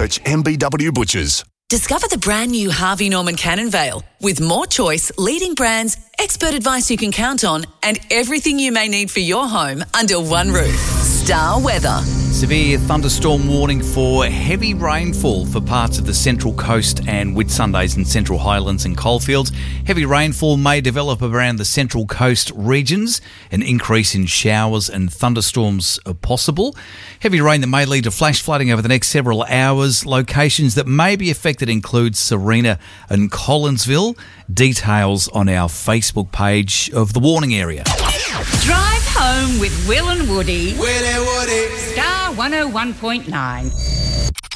Search MBW Butchers. Discover the brand new Harvey Norman Cannon Vale with more choice, leading brands, expert advice you can count on, and everything you may need for your home under one roof. Star Weather. Severe thunderstorm warning for heavy rainfall for parts of the Central Coast and Whitsundays in Central Highlands and Coalfields. Heavy rainfall may develop around the Central Coast regions. An increase in showers and thunderstorms are possible. Heavy rain that may lead to flash flooding over the next several hours. Locations that may be affected include Serena and Collinsville. Details on our Facebook page of the warning area. Drive home with Will and Woody. Will and Woody. Star 101.9.